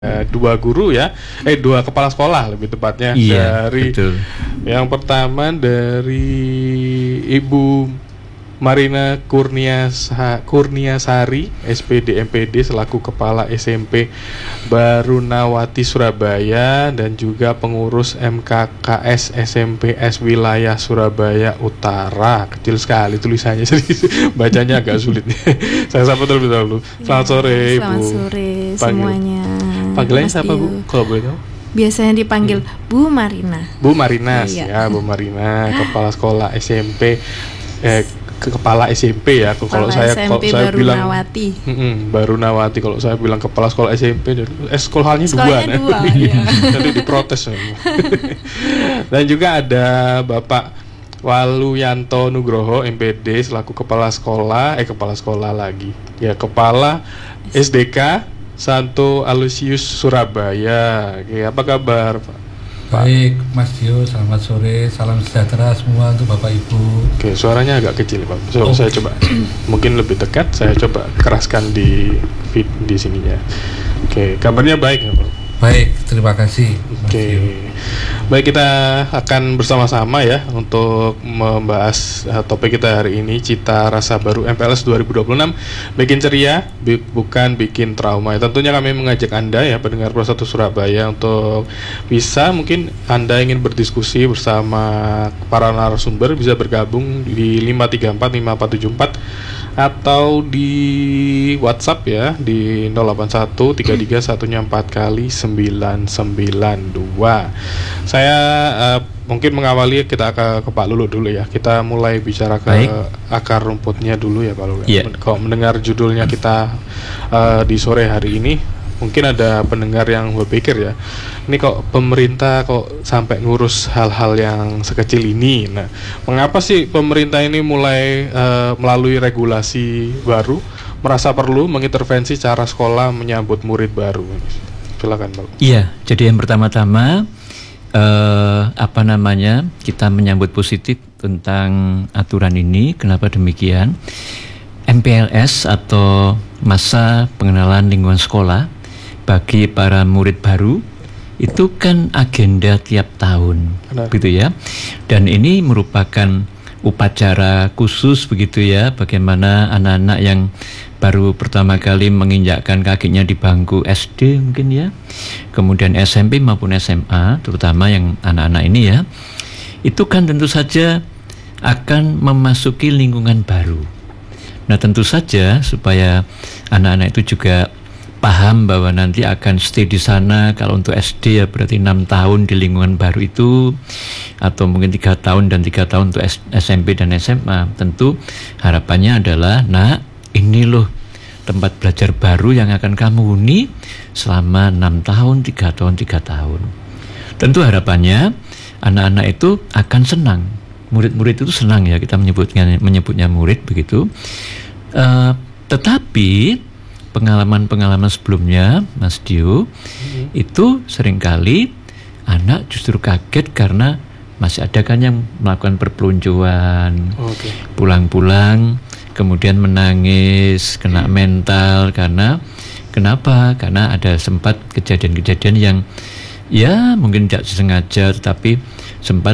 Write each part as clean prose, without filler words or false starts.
dua guru ya, dua kepala sekolah lebih tepatnya. Iya, dari betul. Yang pertama dari Ibu Marina Kurniasari, SPD MPD selaku Kepala SMP Barunawati Surabaya, dan juga pengurus MKKS SMPS Wilayah Surabaya Utara. Kecil sekali tulisannya, jadi bacanya agak sulit. Saya sapa terlebih dahulu. Selamat sore, Selamat Ibu. sore semuanya. Panggilannya Mas siapa, Dio. Bu? Kalau boleh tahu? Biasanya dipanggil Bu Marina. Bu Marina, Iya. ya Bu Marina, kepala sekolah SMP, kepala SMP ya. Kalau saya Barunawati. Barunawati. Kalau saya bilang kepala sekolah SMP, sekolahnya Sekolahnya dua, iya. Nanti diprotes. Dan juga ada Bapak Waluyanto Nugroho MPD selaku kepala sekolah lagi ya, kepala SDK Santo Aloysius Surabaya. Oke, apa kabar, Pak? Baik, Mas Dio, selamat sore, salam sejahtera semua untuk Bapak Ibu. Oke, suaranya agak kecil, Pak. Saya coba mungkin lebih dekat, saya coba keraskan di sininya. Oke, kabarnya baik ya, Pak? Baik, terima kasih, Mas Oke. Dio. Baik, kita akan bersama-sama ya untuk membahas topik kita hari ini, Cita Rasa Baru MPLS 2026, bikin ceria, bukan bikin trauma. Tentunya kami mengajak Anda ya, pendengar Pro 1 Surabaya, untuk bisa, mungkin Anda ingin berdiskusi bersama para narasumber, bisa bergabung di 5345474 atau di WhatsApp ya di 08133 Saya mungkin mengawali, kita ke Pak Lulu dulu ya. Kita mulai bicara ke akar rumputnya dulu ya, Pak Lulu. Yeah. Kalau mendengar judulnya kita di sore hari ini, mungkin ada pendengar yang berpikir ya, ini kok pemerintah kok sampai ngurus hal-hal yang sekecil ini. Nah, mengapa sih pemerintah ini mulai melalui regulasi baru merasa perlu mengintervensi cara sekolah menyambut murid baru? Silakan, Pak. Iya, jadi yang pertama-tama kita menyambut positif tentang aturan ini. Kenapa demikian? MPLS atau masa pengenalan lingkungan sekolah bagi para murid baru itu kan agenda tiap tahun. Benar. Gitu ya. Dan ini merupakan upacara khusus begitu ya, bagaimana anak-anak yang baru pertama kali menginjakkan kakinya di bangku SD mungkin ya, kemudian SMP maupun SMA, terutama yang anak-anak ini ya, itu kan tentu saja akan memasuki lingkungan baru. Nah, tentu saja supaya anak-anak itu juga paham bahwa nanti akan stay di sana. Kalau untuk SD ya berarti 6 tahun di lingkungan baru itu, atau mungkin 3 tahun dan 3 tahun untuk SMP dan SMA. Tentu harapannya adalah, nak, ini loh tempat belajar baru yang akan kamu huni selama 6 tahun, 3 tahun, 3 tahun. Tentu harapannya anak-anak itu akan senang. Murid-murid itu senang ya, kita menyebutnya murid begitu. Tetapi pengalaman-pengalaman sebelumnya, Mas Dio, itu seringkali anak justru kaget karena masih ada kan yang melakukan perpeloncoan, pulang-pulang kemudian menangis, kena mental kenapa? Karena ada sempat kejadian-kejadian yang ya mungkin tidak sengaja, tetapi sempat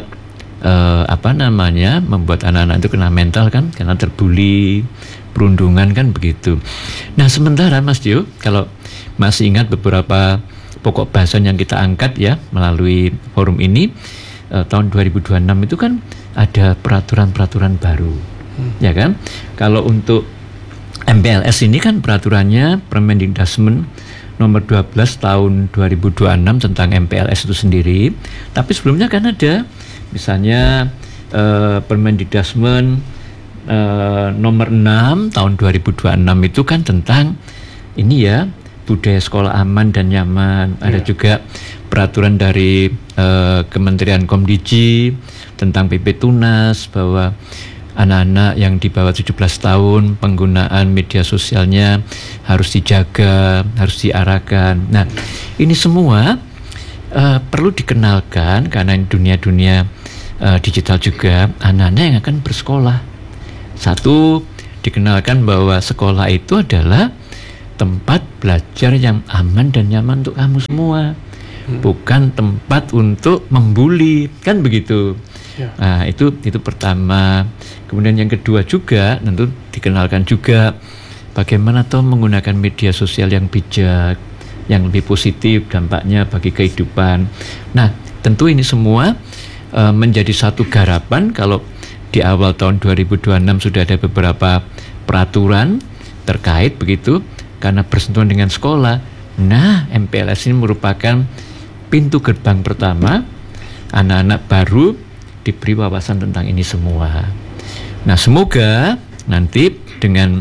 membuat anak-anak itu kena mental kan, karena terbuli, perundungan kan begitu. Nah, sementara Mas Dio, kalau masih ingat beberapa pokok bahasan yang kita angkat ya melalui forum ini, tahun 2026 itu kan ada peraturan-peraturan baru, ya kan? Kalau untuk MPLS ini kan peraturannya Permendikdasmen nomor 12 tahun 2026 tentang MPLS itu sendiri. Tapi sebelumnya kan ada misalnya Permendikdasmen nomor 6 tahun 2026 itu kan tentang ini ya, budaya sekolah aman dan nyaman. Ada juga peraturan dari Kementerian Komdiji tentang PP Tunas bahwa anak-anak yang di bawah 17 tahun penggunaan media sosialnya harus dijaga, harus diarahkan. Nah, ini semua perlu dikenalkan karena dunia-dunia digital juga anak-anak yang akan bersekolah. Satu, dikenalkan bahwa sekolah itu adalah tempat belajar yang aman dan nyaman untuk kamu semua, bukan tempat untuk membuli, kan begitu. Nah, itu pertama. Kemudian yang kedua juga tentu dikenalkan juga bagaimana toh menggunakan media sosial yang bijak, yang lebih positif dampaknya bagi kehidupan. Nah, tentu ini semua menjadi satu garapan kalau di awal tahun 2026 sudah ada beberapa peraturan terkait begitu karena bersentuhan dengan sekolah. Nah, MPLS ini merupakan pintu gerbang pertama anak-anak baru diberi wawasan tentang ini semua. Nah, semoga nanti dengan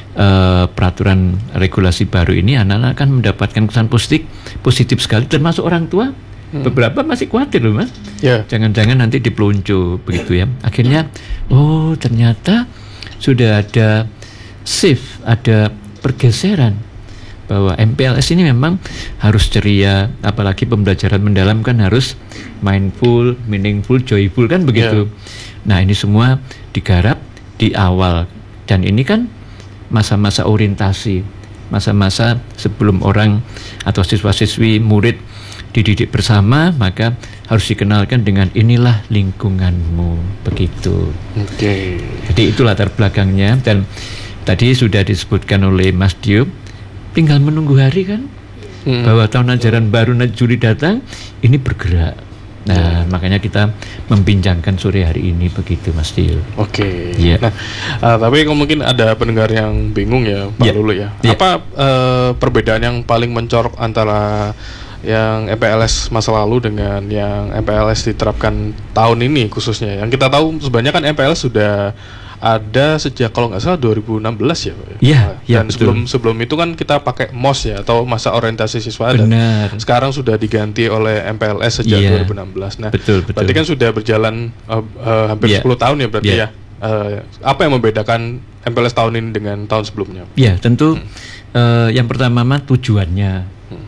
peraturan regulasi baru ini anak-anak akan mendapatkan kesan positif sekali, termasuk orang tua. Beberapa masih khawatir loh, Mas. Jangan-jangan nanti dipeluncu begitu ya. Akhirnya, oh ternyata sudah ada shift, ada pergeseran bahwa MPLS ini memang harus ceria, apalagi pembelajaran mendalam kan harus mindful, meaningful, joyful, kan begitu. Nah, ini semua digarap di awal, dan ini kan masa-masa orientasi, masa-masa sebelum orang atau siswa-siswi murid dididik bersama, maka harus dikenalkan dengan inilah lingkunganmu, begitu. Jadi itu latar belakangnya, dan tadi sudah disebutkan oleh Mas Dio, tinggal menunggu hari kan, bahwa tahun ajaran baru Juli datang, ini bergerak. Nah, makanya kita membincangkan sore hari ini begitu, Mas Dio. Nah, tapi mungkin ada pendengar yang bingung ya, Pak Lulu ya. Apa perbedaan yang paling mencolok antara yang MPLS masa lalu dengan yang MPLS diterapkan tahun ini khususnya? Yang kita tahu sebenarnya kan MPLS sudah ada sejak kalau nggak salah 2016 ya, Pak. Dan sebelum itu kan kita pakai MOS ya, atau masa orientasi siswa. Benar. Dan sekarang sudah diganti oleh MPLS sejak 2016. Nah, berarti kan sudah berjalan hampir 10 tahun ya berarti ya. Apa yang membedakan MPLS tahun ini dengan tahun sebelumnya? Ya, tentu yang pertama tujuannya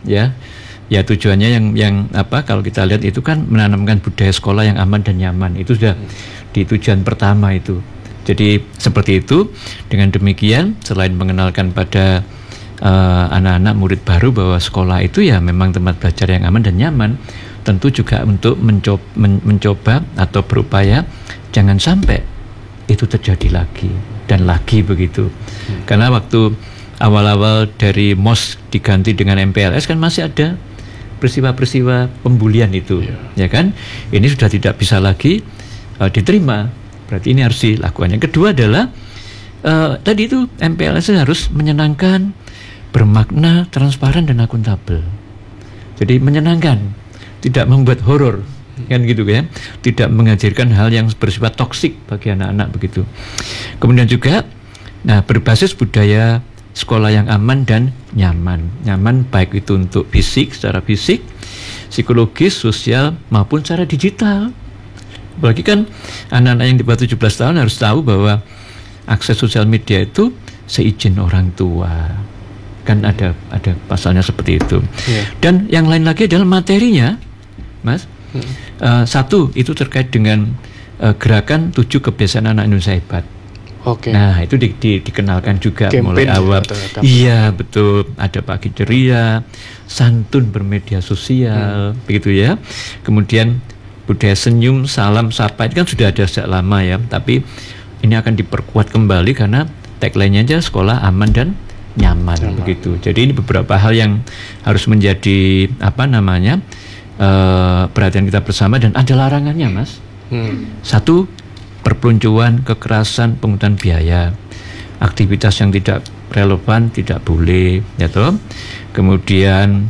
ya tujuannya yang apa, kalau kita lihat itu kan menanamkan budaya sekolah yang aman dan nyaman. Itu sudah di tujuan pertama itu. Jadi seperti itu. Dengan demikian, selain mengenalkan pada anak-anak murid baru bahwa sekolah itu ya memang tempat belajar yang aman dan nyaman, tentu juga untuk mencoba atau berupaya jangan sampai itu terjadi lagi dan lagi begitu. Karena waktu awal-awal dari MOS diganti dengan MPLS kan masih ada peristiwa-peristiwa pembulian itu, ya kan? Ini sudah tidak bisa lagi diterima. Berarti ini harus dilakukan. Yang kedua adalah tadi itu MPLS harus menyenangkan, bermakna, transparan dan akuntabel. Jadi menyenangkan, tidak membuat horor, kan gitu ya. Tidak mengajarkan hal yang bersifat toksik bagi anak-anak begitu. Kemudian juga, nah, berbasis budaya sekolah yang aman dan nyaman baik itu untuk fisik, secara fisik, psikologis, sosial maupun secara digital. Apalagi kan anak-anak yang di bawah 17 tahun harus tahu bahwa akses sosial media itu seizin orang tua. Kan ada pasalnya seperti itu. Dan yang lain lagi adalah materinya, Mas. Satu itu terkait dengan gerakan 7 kebiasaan anak Indonesia hebat. Nah, itu dikenalkan juga mulai awal. Iya, betul. Ada pagi ceria, santun bermedia sosial, begitu ya. Kemudian budaya senyum, salam, sapa, itu kan sudah ada sejak lama ya. Tapi ini akan diperkuat kembali karena tagline-nya aja sekolah aman dan nyaman. Begitu. Jadi ini beberapa hal yang harus menjadi perhatian kita bersama, dan ada larangannya, Mas. Satu, perpeloncoan, kekerasan, pungutan biaya, aktivitas yang tidak relevan tidak boleh, ya toh. Kemudian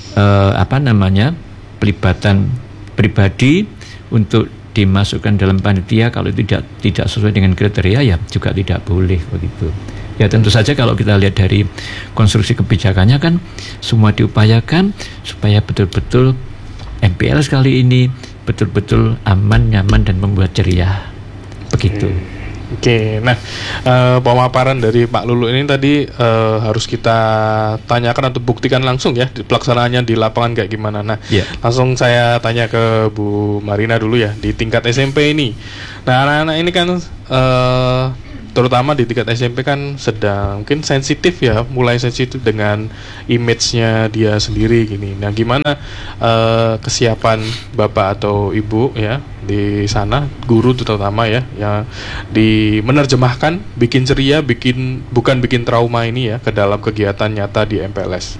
pelibatan pribadi untuk dimasukkan dalam panitia kalau tidak sesuai dengan kriteria ya juga tidak boleh begitu. Ya tentu saja kalau kita lihat dari konstruksi kebijakannya kan semua diupayakan supaya betul-betul MPLS kali ini betul-betul aman, nyaman dan membuat ceria. Begitu. Nah, pemaparan dari Pak Lulu ini tadi harus kita tanyakan atau buktikan langsung ya, pelaksanaannya di lapangan kayak gimana. Nah, langsung saya tanya ke Bu Marina dulu ya, di tingkat SMP ini. Nah, anak-anak ini kan terutama di tingkat SMP kan sedang mungkin sensitif ya, mulai sensitif dengan image-nya dia sendiri gini. Nah, gimana kesiapan Bapak atau Ibu ya di sana, guru terutama ya, yang menerjemahkan, bikin ceria, bukan bikin trauma ini ya ke dalam kegiatan nyata di MPLS?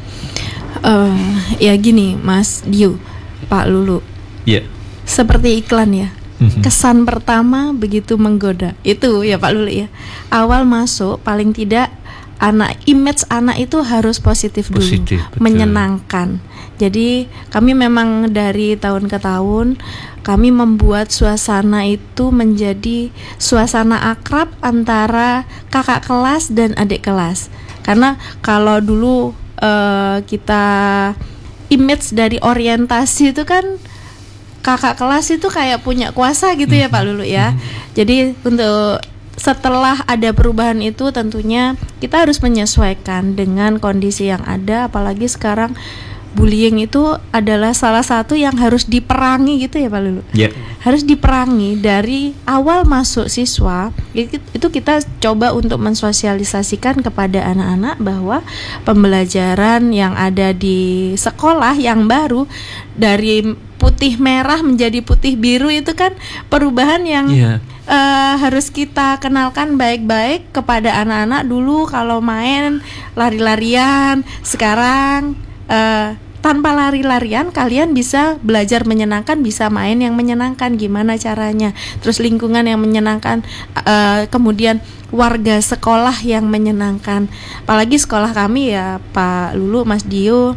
Ya gini, Mas Dio, Pak Lulu. Ya. Seperti iklan ya. Kesan pertama begitu menggoda. Itu ya Pak Lulu ya. Awal masuk paling tidak image anak itu harus positif dulu, betul. menyenangkan. Jadi kami memang dari tahun ke tahun kami membuat suasana itu menjadi suasana akrab antara kakak kelas dan adik kelas. Karena kalau dulu kita image dari orientasi itu kan kakak kelas itu kayak punya kuasa gitu ya Pak Lulu ya. Jadi untuk setelah ada perubahan itu tentunya kita harus menyesuaikan dengan kondisi yang ada, apalagi sekarang bullying itu adalah salah satu yang harus diperangi gitu ya Pak Lulu. Yeah. Harus diperangi dari awal masuk siswa. Itu kita coba untuk mensosialisasikan kepada anak-anak bahwa pembelajaran yang ada di sekolah yang baru dari putih merah menjadi putih biru itu kan perubahan yang harus kita kenalkan baik-baik kepada anak-anak. Dulu kalau main lari-larian, sekarang tanpa lari-larian kalian bisa belajar menyenangkan, bisa main yang menyenangkan, gimana caranya, terus lingkungan yang menyenangkan, kemudian warga sekolah yang menyenangkan. Apalagi sekolah kami ya Pak Lulu, Mas Dio,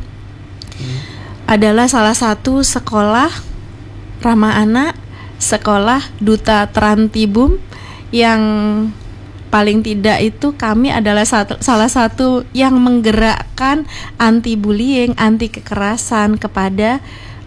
adalah salah satu sekolah ramah anak, sekolah duta Trantibum yang paling tidak itu kami adalah salah satu yang menggerakkan anti bullying, anti kekerasan kepada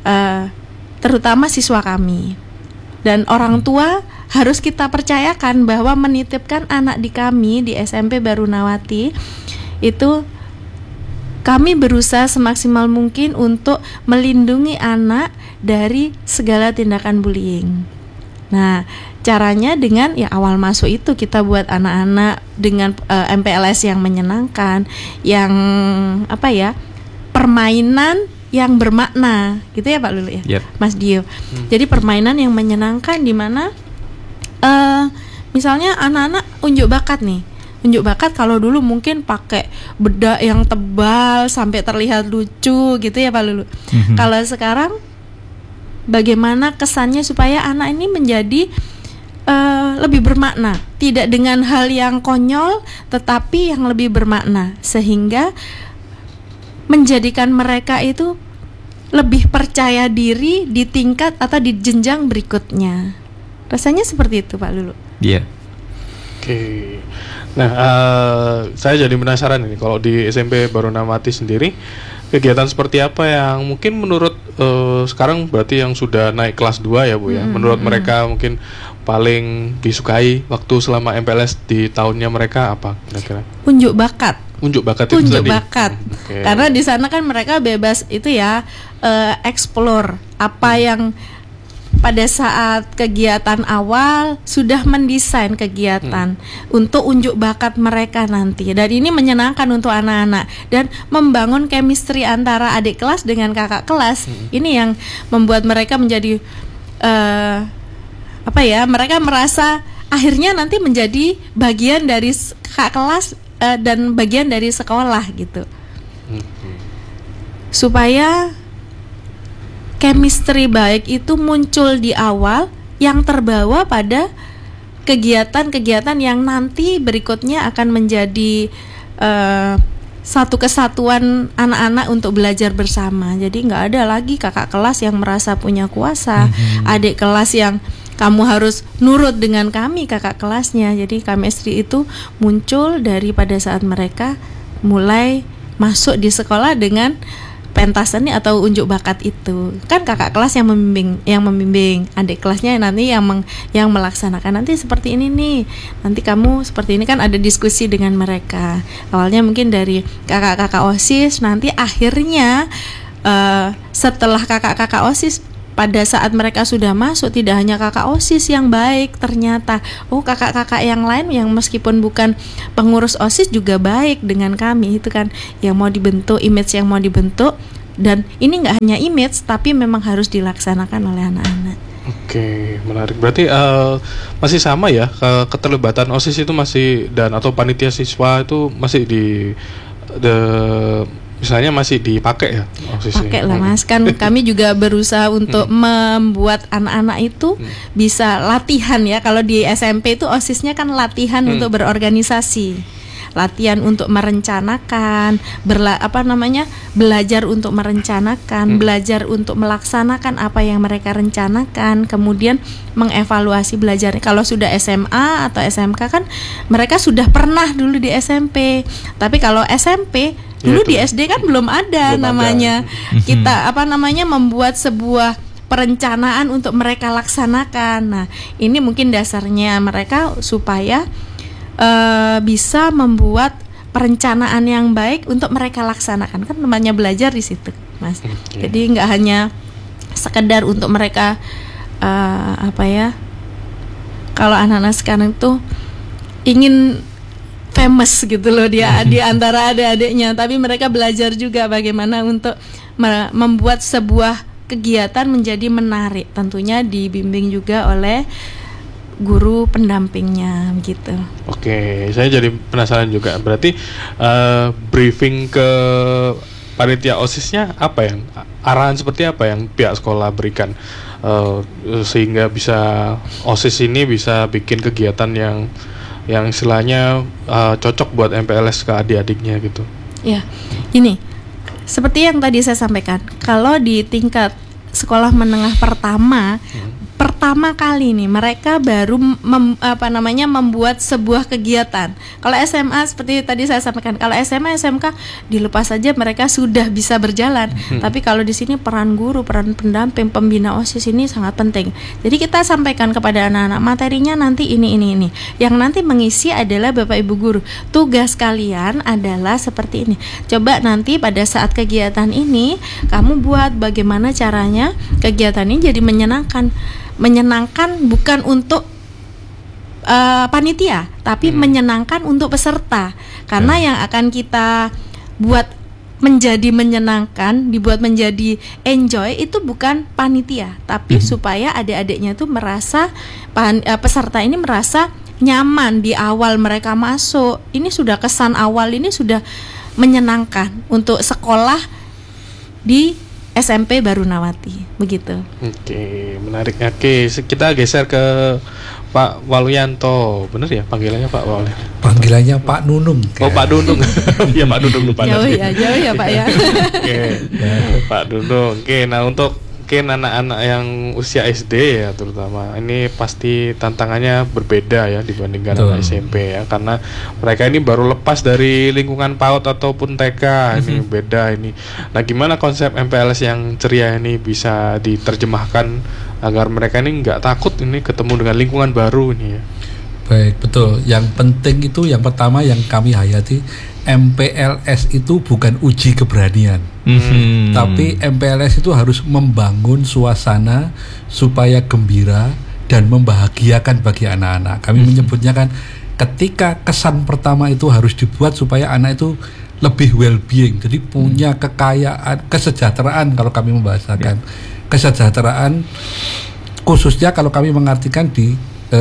terutama siswa kami. Dan orang tua harus kita percayakan bahwa menitipkan anak di kami di SMP Barunawati itu kami berusaha semaksimal mungkin untuk melindungi anak dari segala tindakan bullying. Nah, caranya dengan ya awal masuk itu kita buat anak-anak dengan MPLS yang menyenangkan, yang permainan yang bermakna, gitu ya Pak Lulu ya, Yep. Mas Dio. Jadi permainan yang menyenangkan di mana misalnya anak-anak unjuk bakat nih. Unjuk bakat kalau dulu mungkin pakai bedak yang tebal sampai terlihat lucu gitu ya Pak Lulu. Kalau sekarang bagaimana kesannya supaya anak ini menjadi lebih bermakna, tidak dengan hal yang konyol tetapi yang lebih bermakna, sehingga menjadikan mereka itu lebih percaya diri di tingkat atau di jenjang berikutnya. Rasanya seperti itu Pak Lulu. Iya. Oke. Nah, saya jadi penasaran ini kalau di SMP Barunawati sendiri kegiatan seperti apa yang mungkin menurut sekarang berarti yang sudah naik kelas 2 ya Bu ya. Menurut mereka mungkin paling disukai waktu selama MPLS di tahunnya mereka apa kira-kira? Unjuk bakat. Unjuk bakat itu Unjuk tadi. bakat. Okay. Karena di sana kan mereka bebas itu ya, explore apa yang pada saat kegiatan awal sudah mendesain kegiatan untuk unjuk bakat mereka nanti. Dan ini menyenangkan untuk anak-anak dan membangun chemistry antara adik kelas dengan kakak kelas. Ini yang membuat mereka menjadi mereka merasa akhirnya nanti menjadi bagian dari kakak kelas dan bagian dari sekolah gitu. Supaya chemistry baik itu muncul di awal yang terbawa pada kegiatan-kegiatan yang nanti berikutnya akan menjadi satu kesatuan anak-anak untuk belajar bersama. Jadi nggak ada lagi kakak kelas yang merasa punya kuasa, adik kelas yang kamu harus nurut dengan kami kakak kelasnya. Jadi chemistry itu muncul dari pada saat mereka mulai masuk di sekolah dengan pentas seni atau unjuk bakat itu. Kan kakak kelas yang membimbing, adik kelasnya nanti yang melaksanakan. Nanti seperti ini nih, nanti kamu seperti ini, kan ada diskusi dengan mereka. Awalnya mungkin dari kakak-kakak OSIS, nanti akhirnya setelah kakak-kakak OSIS pada saat mereka sudah masuk, tidak hanya kakak OSIS yang baik, ternyata kakak-kakak yang lain yang meskipun bukan pengurus OSIS juga baik dengan kami, itu kan yang mau dibentuk, image yang mau dibentuk. Dan ini nggak hanya image, tapi memang harus dilaksanakan oleh anak-anak. Oke, menarik. Berarti masih sama ya, keterlibatan OSIS itu masih atau panitia siswa itu masih misalnya masih dipakai ya OSIS? Pakai lah Mas, kan kami juga berusaha untuk membuat anak-anak itu bisa latihan ya. Kalau di SMP itu OSISnya kan latihan untuk berorganisasi, latihan untuk merencanakan, belajar untuk merencanakan, belajar untuk melaksanakan apa yang mereka rencanakan, kemudian mengevaluasi belajar. Kalau sudah SMA atau SMK kan mereka sudah pernah dulu di SMP. Tapi kalau SMP dulu di SD kan belum ada namanya. Kita membuat sebuah perencanaan untuk mereka laksanakan. Nah, ini mungkin dasarnya mereka supaya bisa membuat perencanaan yang baik untuk mereka laksanakan. Kan namanya belajar di situ, Mas. Jadi nggak hanya sekedar untuk mereka kalau anak-anak sekarang tuh ingin famous gitu loh dia di antara adik-adiknya, tapi mereka belajar juga bagaimana untuk membuat sebuah kegiatan menjadi menarik, tentunya dibimbing juga oleh guru pendampingnya gitu. Oke, saya jadi penasaran juga. Berarti briefing ke panitia OSISnya apa yang arahan seperti apa yang pihak sekolah berikan sehingga bisa OSIS ini bisa bikin kegiatan yang istilahnya cocok buat MPLS ke adik-adiknya gitu. Ya, ini seperti yang tadi saya sampaikan, kalau di tingkat sekolah menengah pertama kali nih mereka baru membuat sebuah kegiatan. Kalau SMA seperti tadi saya sampaikan, kalau SMA SMK dilepas saja mereka sudah bisa berjalan. Tapi kalau di sini peran guru, peran pendamping, pembina OSIS ini sangat penting. Jadi kita sampaikan kepada anak-anak materinya nanti ini. Yang nanti mengisi adalah Bapak Ibu guru. Tugas kalian adalah seperti ini. Coba nanti pada saat kegiatan ini kamu buat bagaimana caranya kegiatan ini jadi menyenangkan bukan untuk panitia, tapi menyenangkan untuk peserta. Karena yang akan kita buat menjadi menyenangkan, dibuat menjadi enjoy itu bukan panitia, tapi supaya adik-adiknya itu merasa peserta ini merasa nyaman di awal mereka masuk. Ini sudah kesan awal ini sudah menyenangkan untuk sekolah di SMP Barunawati, begitu. Oke, menarik. Oke, kita geser ke Pak Waluyanto. Bener ya panggilannya Pak Waluyanto? Panggilannya Pak Nunung. Oh, Pak Nunung. Iya, Pak Nunung lupa. Jauh ya Pak ya. Oke, Pak Nunung. Oke, nah untuk anak-anak yang usia SD ya terutama ini pasti tantangannya berbeda ya dibandingkan anak SMP ya, karena mereka ini baru lepas dari lingkungan PAUD ataupun TK. Ini beda ini. Nah, gimana konsep MPLS yang ceria ini bisa diterjemahkan agar mereka ini nggak takut ini ketemu dengan lingkungan baru ini ya? Baik, betul. Yang penting itu yang pertama yang kami hayati, MPLS itu bukan uji keberanian. Tapi MPLS itu harus membangun suasana supaya gembira dan membahagiakan bagi anak-anak. Kami menyebutnya kan ketika kesan pertama itu harus dibuat supaya anak itu lebih well-being. Jadi punya kekayaan, kesejahteraan kalau kami membahasakan. Kesejahteraan khususnya kalau kami mengartikan di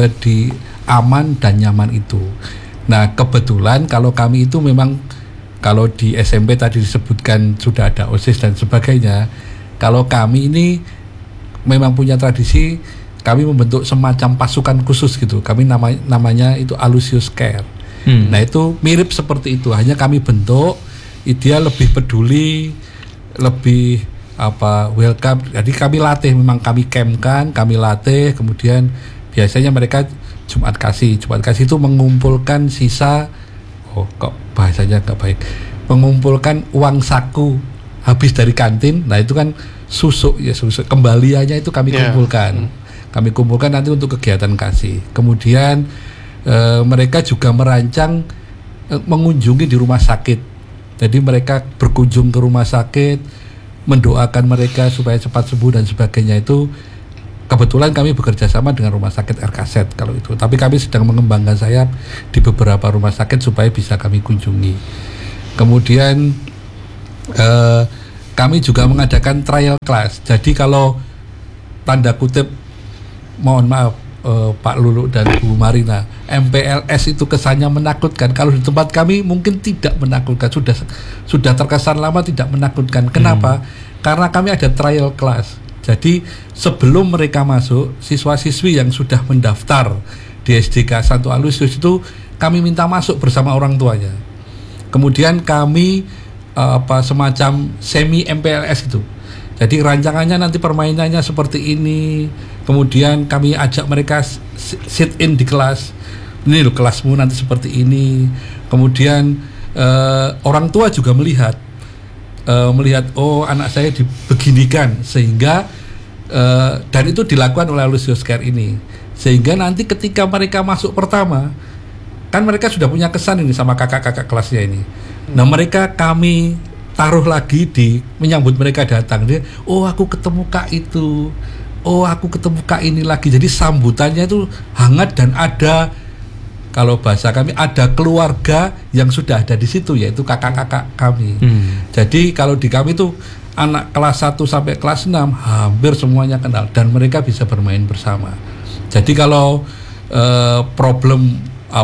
aman dan nyaman itu. Nah, kebetulan kalau kami itu memang kalau di SMP tadi disebutkan sudah ada OSIS dan sebagainya. Kalau kami ini memang punya tradisi, kami membentuk semacam pasukan khusus gitu. Kami namanya itu Alusius Care. Nah, itu mirip seperti itu. Hanya kami bentuk, dia lebih peduli, lebih welcome. Jadi kami latih, memang kami campkan, kami latih. Kemudian biasanya mereka Jumat kasih itu mengumpulkan sisa, kok bahasanya gak baik, mengumpulkan uang saku habis dari kantin. Nah, itu kan susu kembaliannya itu kami kumpulkan nanti untuk kegiatan kasih. Kemudian mereka juga merancang mengunjungi di rumah sakit. Jadi mereka berkunjung ke rumah sakit, mendoakan mereka supaya cepat sembuh dan sebagainya itu kebetulan kami bekerja sama dengan rumah sakit RKZ kalau itu. Tapi kami sedang mengembangkan sayap di beberapa rumah sakit supaya bisa kami kunjungi. Kemudian kami juga mengadakan trial class. Jadi kalau tanda kutip mohon maaf Pak Lulu dan Bu Marina, MPLS itu kesannya menakutkan. Kalau di tempat kami mungkin tidak menakutkan, sudah terkesan lama tidak menakutkan. Kenapa? Karena kami ada trial class. Jadi sebelum mereka masuk, siswa-siswi yang sudah mendaftar di SDK Santo Aloysius itu kami minta masuk bersama orang tuanya. Kemudian kami semacam semi MPLS itu. Jadi rancangannya nanti permainannya seperti ini. Kemudian kami ajak mereka sit in di kelas. Ini loh kelasmu nanti seperti ini. Kemudian orang tua juga melihat oh anak saya dibeginikan sehingga dan itu dilakukan oleh Aloysius Care ini. Sehingga nanti ketika mereka masuk pertama kan mereka sudah punya kesan ini sama kakak-kakak kelasnya ini. Nah mereka kami taruh lagi di menyambut mereka datang dia, oh aku ketemu kak itu, oh aku ketemu kak ini lagi. Jadi sambutannya itu hangat dan ada, kalau bahasa kami ada keluarga yang sudah ada di situ, yaitu kakak-kakak kami. Jadi kalau di kami itu anak kelas 1 sampai kelas 6 hampir semuanya kenal dan mereka bisa bermain bersama. Jadi kalau problem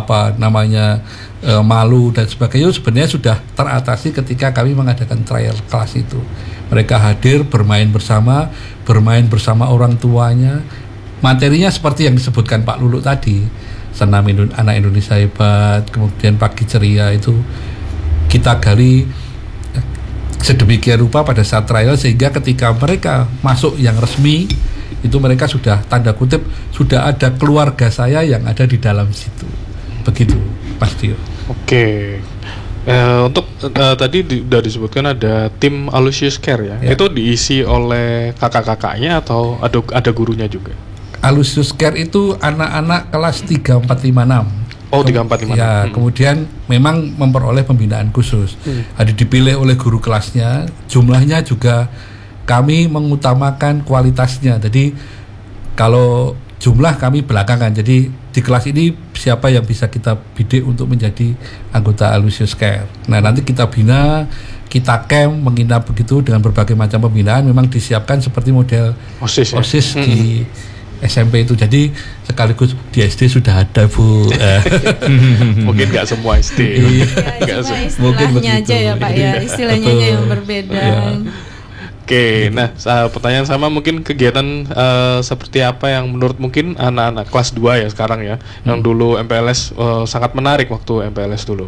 malu dan sebagainya sebenarnya sudah teratasi ketika kami mengadakan trial kelas itu. Mereka hadir bermain bersama orang tuanya. Materinya seperti yang disebutkan Pak Lulu tadi, senam anak Indonesia hebat, kemudian pagi ceria itu kita gali sedemikian rupa pada saat trial sehingga ketika mereka masuk yang resmi itu mereka sudah tanda kutip sudah ada keluarga saya yang ada di dalam situ. Begitu Mas Tio. Oke. Untuk tadi sudah disebutkan ada tim Aloysius Care ya. Itu diisi oleh kakak-kakaknya atau ada gurunya juga? Aloysius Care itu anak-anak kelas 3, 4, 5, 6. Oh 3, 4, 5, 6. Ya, kemudian memang memperoleh pembinaan khusus. Ada dipilih oleh guru kelasnya. Jumlahnya juga kami mengutamakan kualitasnya. Jadi kalau jumlah kami belakangan. Jadi di kelas ini siapa yang bisa kita bidik untuk menjadi anggota Aloysius Care. Nah nanti kita bina, kita camp, menginap begitu dengan berbagai macam pembinaan. Memang disiapkan seperti model OSIS di SMP itu. Jadi sekaligus di SD sudah ada Bu. Mungkin nggak semua SD. Mungkin aja ya Pak ya. Istilahnya aja yang berbeda. Oke, nah pertanyaan sama mungkin kegiatan seperti apa yang menurut mungkin anak-anak kelas 2 ya sekarang ya, yang dulu MPLS sangat menarik waktu MPLS dulu.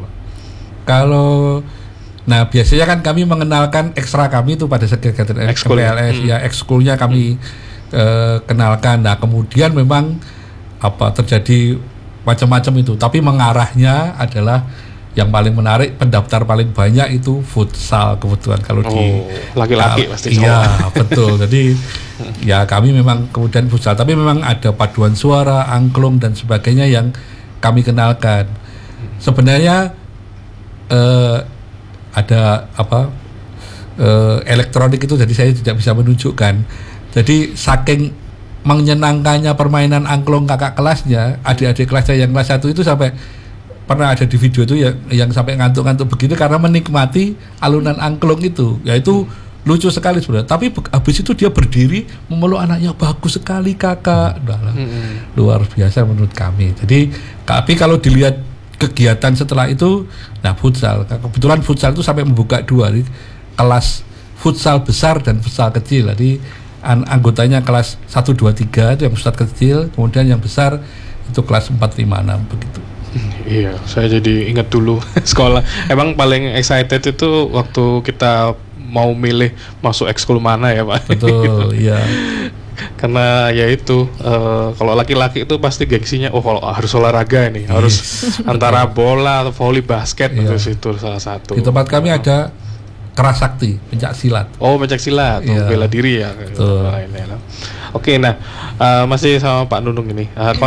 Nah biasanya kan kami mengenalkan ekstra kami itu pada kegiatan MPLS ya, ekskulnya kami kenalkan. Nah kemudian memang terjadi macam-macam itu, tapi mengarahnya adalah yang paling menarik, pendaftar paling banyak itu futsal kebetulan kalau di laki-laki pasti. Iya betul. Jadi ya kami memang kemudian futsal, tapi memang ada paduan suara, angklung dan sebagainya yang kami kenalkan. Sebenarnya ada elektronik itu, jadi saya tidak bisa menunjukkan. Jadi saking menyenangkannya permainan angklung kakak kelasnya, adik-adik kelasnya yang kelas 1 itu sampai pernah ada di video itu yang sampai ngantuk-ngantuk begitu karena menikmati alunan angklung itu. Ya itu lucu sekali sebenarnya. Tapi habis itu dia berdiri memeluk anaknya, bagus sekali kakak. Luar biasa menurut kami. Jadi tapi kalau dilihat kegiatan setelah itu, nah futsal. Kebetulan futsal itu sampai membuka 2 kelas, futsal besar dan futsal kecil. Jadi anggotanya kelas 1, 2, 3 itu yang futsal kecil, kemudian yang besar itu kelas 4, 5, 6 begitu. Iya, saya jadi ingat dulu sekolah. Emang paling excited itu waktu kita mau milih masuk ekskul mana ya Pak? Betul, iya. Karena ya itu kalau laki-laki itu pasti gengsinya, kalau harus olahraga nih, harus antara bola atau voli basket, terus itu salah satu. Di tempat kami ada keras sakti, pencak silat. Oh, pencak silat, bela diri ya. Oke, nah masih sama Pak Nunung ini, konsep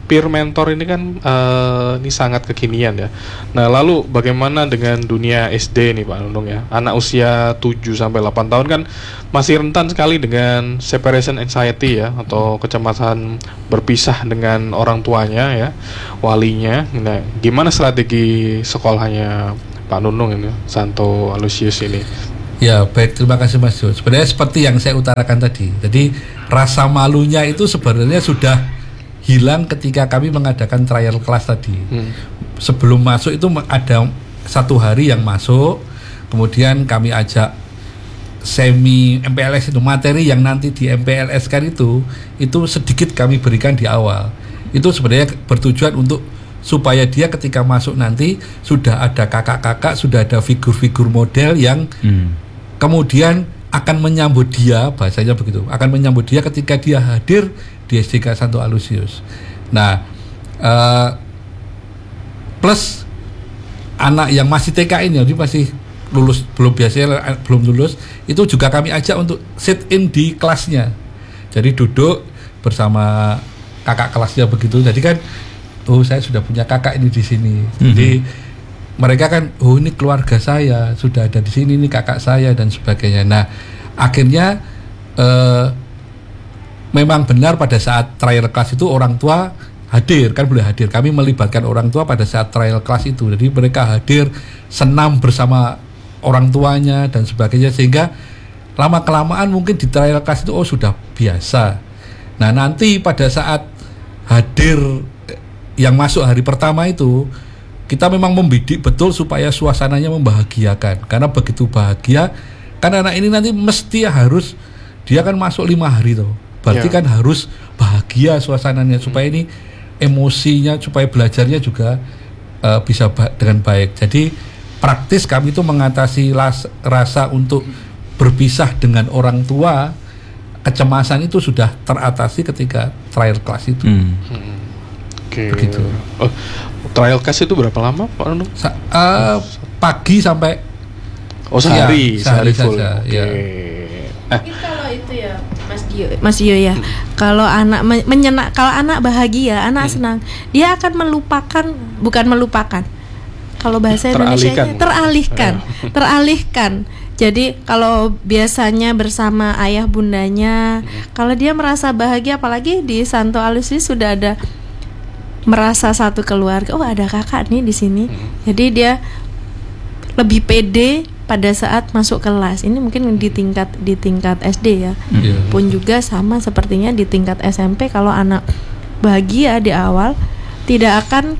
peer mentor ini kan ini sangat kekinian ya. Nah, lalu bagaimana dengan dunia SD nih Pak Nunung ya? Anak usia 7 sampai 8 tahun kan masih rentan sekali dengan separation anxiety ya, atau kecemasan berpisah dengan orang tuanya ya, walinya. Nah, gimana strategi sekolahnya Pak Nunung ini, Santo Aloysius ini? Ya, baik, terima kasih Mas Jo. Sebenarnya seperti yang saya utarakan tadi. Jadi rasa malunya itu sebenarnya sudah hilang ketika kami mengadakan trial class tadi. Sebelum masuk itu ada 1 hari yang masuk, kemudian kami ajak semi MPLS, itu materi yang nanti di MPLS kan itu sedikit kami berikan di awal. Itu sebenarnya bertujuan untuk supaya dia ketika masuk nanti sudah ada kakak-kakak, sudah ada figur-figur model yang kemudian akan menyambut dia, bahasanya begitu, akan menyambut dia ketika dia hadir di SDK Santo Aloysius. Nah, plus anak yang masih TK ini, jadi masih lulus, belum lulus, itu juga kami ajak untuk sit in di kelasnya. Jadi duduk bersama kakak kelasnya begitu. Jadi kan, oh saya sudah punya kakak ini di sini. Jadi mereka kan, oh ini keluarga saya sudah ada di sini, ini kakak saya dan sebagainya. Nah, akhirnya memang benar pada saat trial class itu orang tua hadir, kan boleh hadir. Kami melibatkan orang tua pada saat trial class itu. Jadi mereka hadir, senam bersama orang tuanya dan sebagainya, sehingga lama-kelamaan mungkin di trial class itu sudah biasa. Nah, nanti pada saat hadir yang masuk hari pertama itu, kita memang membidik betul supaya suasananya membahagiakan. Karena begitu bahagia, kan anak ini nanti mesti harus, dia kan masuk 5 hari tuh. Berarti kan harus bahagia suasananya supaya ini emosinya, supaya belajarnya juga bisa dengan baik. Jadi praktis kami itu mengatasi rasa untuk berpisah dengan orang tua, kecemasan itu sudah teratasi ketika trial class itu. Begitu. Oh, trial class itu berapa lama Pak Nunung? Pagi sampai sehari full. Saja, ya. Kalau itu ya Mas Dio ya, kalau anak kalau anak bahagia, anak senang, dia akan bukan melupakan. Kalau bahasa Indonesianya teralihkan. Jadi kalau biasanya bersama ayah bundanya, kalau dia merasa bahagia, apalagi di Santo Aloysius sudah ada merasa satu keluarga, oh ada kakak nih di sini. Jadi dia lebih pede pada saat masuk kelas. Ini mungkin di tingkat SD ya. Pun juga sama sepertinya di tingkat SMP, kalau anak bahagia di awal tidak akan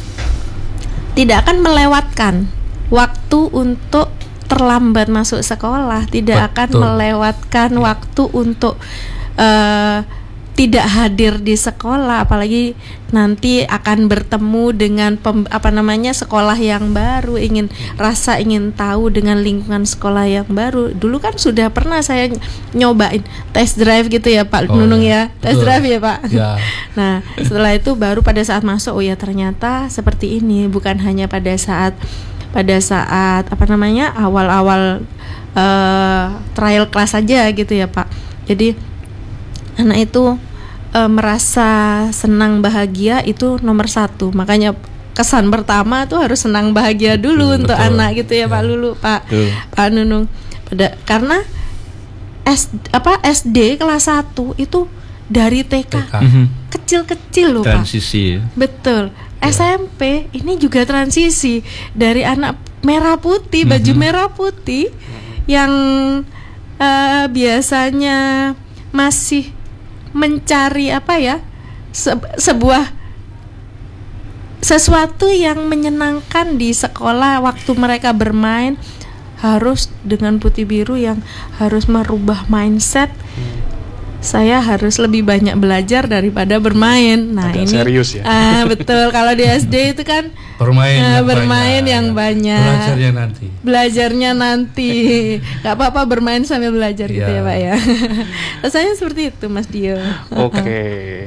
melewatkan waktu untuk terlambat masuk sekolah, tidak akan melewatkan waktu untuk tidak hadir di sekolah, apalagi nanti akan bertemu dengan sekolah yang baru, ingin tahu dengan lingkungan sekolah yang baru. Dulu kan sudah pernah saya nyobain test drive gitu ya Pak Nunung ya, test drive ya Pak. Ya. Nah, setelah itu baru pada saat masuk, oh ya ternyata seperti ini, bukan hanya pada saat awal-awal trial class aja gitu ya Pak. Jadi anak itu merasa senang bahagia itu nomor 1. Makanya kesan pertama tuh harus senang bahagia dulu untuk anak gitu ya Pak Lulu, Pak Nunung. Karena SD kelas 1 itu dari TK. Kecil-kecil loh transisi. Pak. Betul. SMP ini juga transisi dari anak merah putih, baju merah putih yang biasanya masih mencari sesuatu yang menyenangkan di sekolah waktu mereka bermain, harus dengan putih biru yang harus merubah mindset. Saya harus lebih banyak belajar daripada bermain. Nah, agak ini serius ya. Betul. Kalau di SD itu kan bermain yang banyak. Belajarnya nanti. Gak apa-apa bermain sambil belajar gitu ya Pak ya. Rasanya seperti itu Mas Dio. Oke.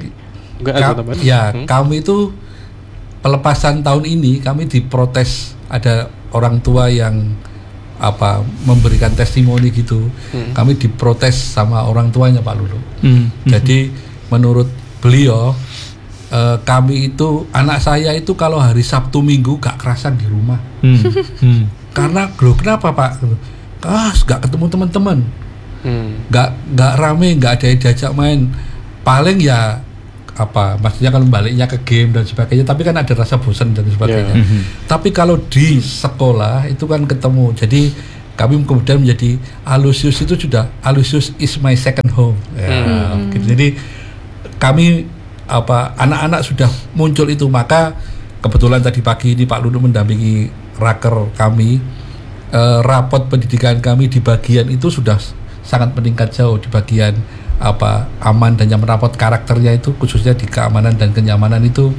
Kami itu pelepasan tahun ini kami diprotes, ada orang tua yang memberikan testimoni gitu. Kami diprotes sama orang tuanya Pak Lulu. Jadi menurut beliau kami itu, anak saya itu kalau hari Sabtu Minggu gak kerasan di rumah. Karena kenapa Pak? Gak ketemu teman-teman, gak rame, gak ada yang diajak main. Paling ya maksudnya kalau baliknya ke game dan sebagainya, tapi kan ada rasa bosan dan sebagainya. Tapi kalau di sekolah itu kan ketemu. Jadi kami kemudian menjadi Alusius itu sudah Alusius is my second home. Jadi kami anak-anak sudah muncul itu. Maka kebetulan tadi pagi ini Pak Lulu mendampingi raker kami, rapot pendidikan kami di bagian itu sudah sangat meningkat jauh di bagian aman dan nyaman. Rapot karakternya itu khususnya di keamanan dan kenyamanan itu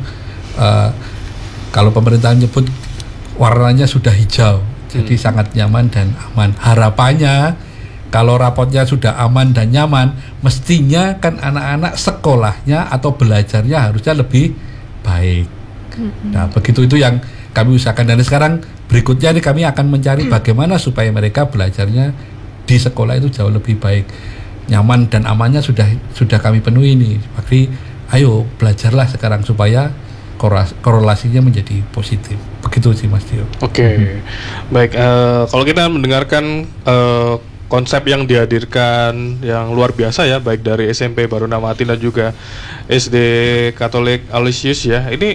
kalau pemerintah nyebut warnanya sudah hijau, jadi sangat nyaman dan aman. Harapannya kalau rapotnya sudah aman dan nyaman, mestinya kan anak-anak sekolahnya atau belajarnya harusnya lebih baik. Nah, begitu itu yang kami usahakan. Dan sekarang berikutnya nih kami akan mencari bagaimana supaya mereka belajarnya di sekolah itu jauh lebih baik. Nyaman dan amannya sudah kami penuhi nih. Jadi ayo belajarlah sekarang supaya korelasinya menjadi positif. Begitu sih Mas Tio. Oke. Baik, kalau kita mendengarkan konsep yang dihadirkan yang luar biasa ya, baik dari SMP Barunamati dan juga SD Katolik Alusius ya. Ini